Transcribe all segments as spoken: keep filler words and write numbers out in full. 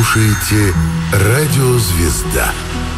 слушаете «Радио Звезда».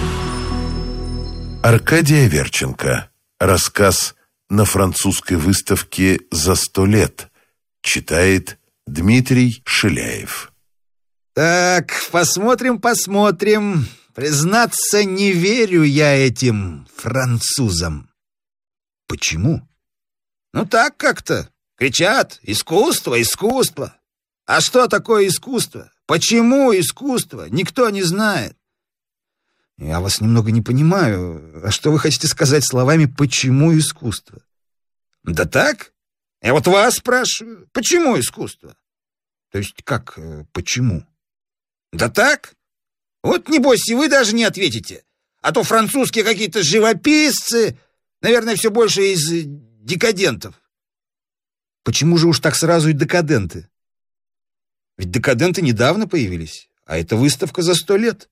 Аркадий Аверченко. Рассказ «На французской выставке за сто лет». Читает Дмитрий Шиляев. Так, посмотрим, посмотрим. Признаться, не верю я этим французам. Почему? Ну так как-то. Кричат: искусство, искусство. А что такое искусство? Почему искусство? Никто не знает. Я вас немного не понимаю. А что вы хотите сказать словами «почему искусство»? Да так. Я вот вас спрашиваю. Почему искусство? То есть как почему? Да так. Вот небось и вы даже не ответите. А то французские какие-то живописцы, наверное, все больше из декадентов. Почему же уж так сразу и декаденты? Ведь декаденты недавно появились, а это выставка за сто лет.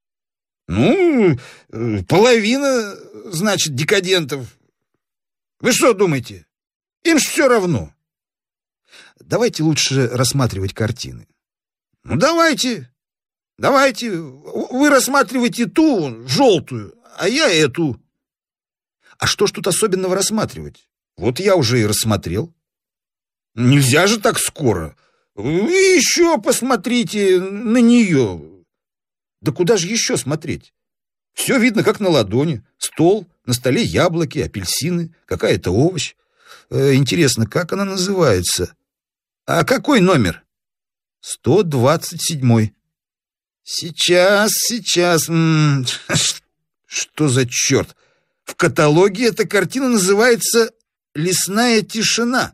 Ну, половина, значит, декадентов. Вы что думаете? Им же все равно. Давайте лучше рассматривать картины. Ну, давайте. Давайте. Вы рассматривайте ту, желтую, а я эту. А что ж тут особенного рассматривать? Вот я уже и рассмотрел. Нельзя же так скоро. Вы еще посмотрите на нее. Да куда же еще смотреть? Все видно, как на ладони. Стол, на столе яблоки, апельсины, какая-то овощ. Э, интересно, как она называется? А какой номер? сто двадцать седьмой. Сейчас, сейчас. М-м, что за черт? В каталоге эта картина называется «Лесная тишина».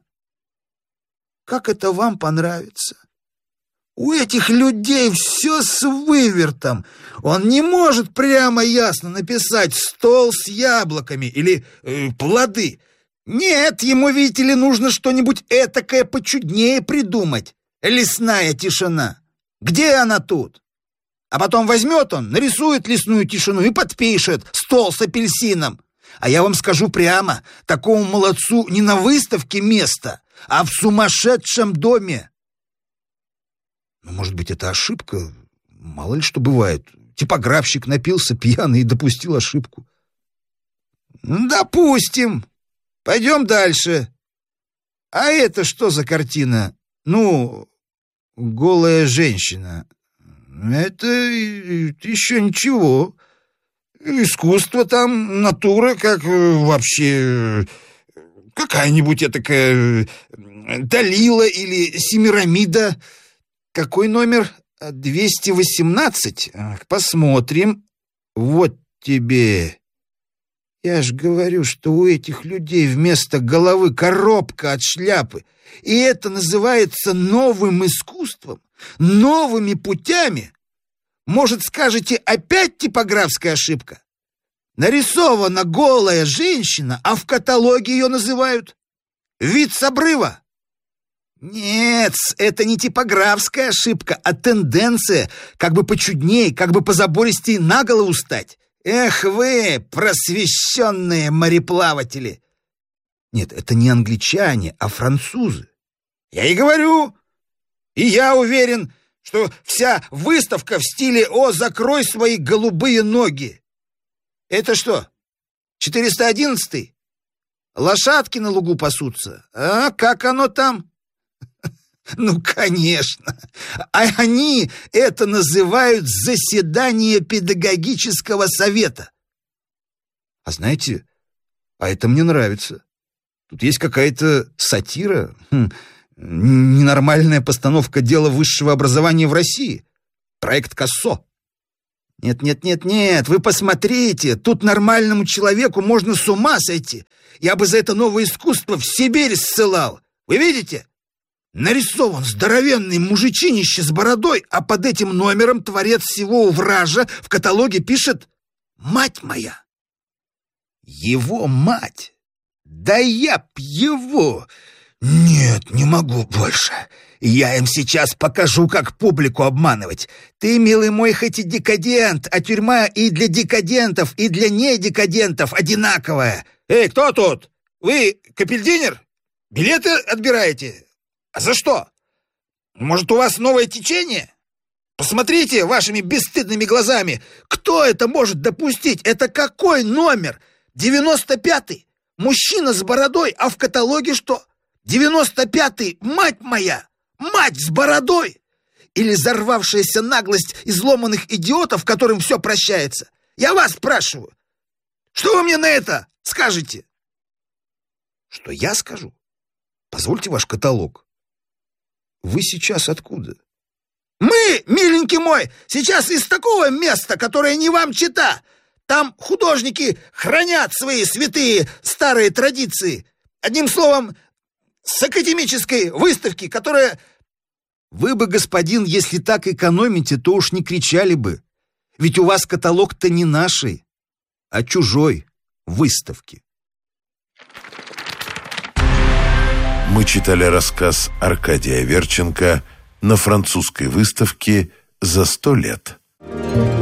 Как это вам понравится? У этих людей все с вывертом. Он не может прямо ясно написать «стол с яблоками» или э, «плоды». Нет, ему, видите ли, нужно что-нибудь этакое почуднее придумать. Лесная тишина. Где она тут? А потом возьмет он, нарисует лесную тишину и подпишет «стол с апельсином». А я вам скажу прямо, такому молодцу не на выставке место, а в сумасшедшем доме. Ну, может быть, это ошибка? Мало ли что бывает. Типографщик напился пьяный и допустил ошибку. Допустим. Пойдем дальше. А это что за картина? Ну, голая женщина. Это еще ничего. Искусство там, натура, как вообще... Какая-нибудь этакая Далила или Семирамида. Какой номер? двести восемнадцать. Посмотрим. Вот тебе. Я ж говорю, что у этих людей вместо головы коробка от шляпы. И это называется новым искусством, новыми путями. Может, скажете, опять типографская ошибка? Нарисована голая женщина, а в каталоге ее называют «Вид с обрыва». Нет, это не типографская ошибка, а тенденция, как бы почудней, как бы позабористей на голову стать. Эх вы, просвещенные мореплаватели! Нет, это не англичане, а французы. Я и говорю, и я уверен, что вся выставка в стиле «О, закрой свои голубые ноги». Это что, четыреста одиннадцатый? Лошадки на лугу пасутся? А как оно там? Ну, конечно. А они это называют заседание педагогического совета. А знаете, а это мне нравится. Тут есть какая-то сатира, хм, ненормальная постановка дела высшего образования в России. Проект Кассо. Нет-нет-нет-нет, вы посмотрите, тут нормальному человеку можно с ума сойти. Я бы за это новое искусство в Сибирь ссылал. Вы видите? Нарисован здоровенный мужичинище с бородой, а под этим номером творец всего вража в каталоге пишет «Мать моя». Его мать? Да я б его... Нет, не могу больше. Я им сейчас покажу, как публику обманывать. Ты, милый мой, хоть и декадент, а тюрьма и для декадентов, и для недекадентов одинаковая. Эй, кто тут? Вы капельдинер? Билеты отбираете? А за что? Может, у вас новое течение? Посмотрите вашими бесстыдными глазами. Кто это может допустить? Это какой номер? девяносто пятый. Мужчина с бородой, а в каталоге что? девяносто пятый, мать моя! Мать с бородой! Или взорвавшаяся наглость изломанных идиотов, которым все прощается? Я вас спрашиваю. Что вы мне на это скажете? Что я скажу? Позвольте ваш каталог. Вы сейчас откуда? Мы, миленький мой, сейчас из такого места, которое не вам чита. Там художники хранят свои святые старые традиции. Одним словом, с академической выставки, которая... Вы бы, господин, если так экономите, то уж не кричали бы. Ведь у вас каталог-то не нашей, а чужой выставки. Мы читали рассказ Аркадия Верченко «На французской выставке за сто лет».